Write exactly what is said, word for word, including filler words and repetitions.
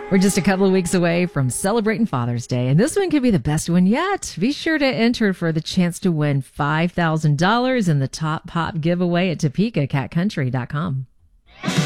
We're just a couple of weeks away from celebrating Father's Day, and this one could be the best one yet. Be sure to enter for the chance to win five thousand dollars in the Top Pop giveaway at Topeka Cat Country dot com.